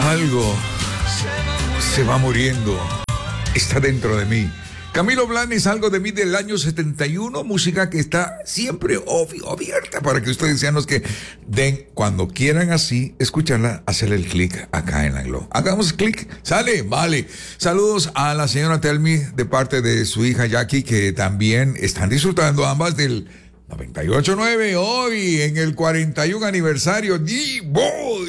Algo se va muriendo, está dentro de mí. Camilo Blanes, Algo de mí, del año 71, música que está siempre abierta para que ustedes sean los que den, cuando quieran así, escucharla, hacerle el clic acá en la Glo. Hagamos clic, sale, vale. Saludos a la señora Telmi de parte de su hija Jackie, que también están disfrutando ambas del 98.9 hoy en el 41 aniversario. ¡Boy!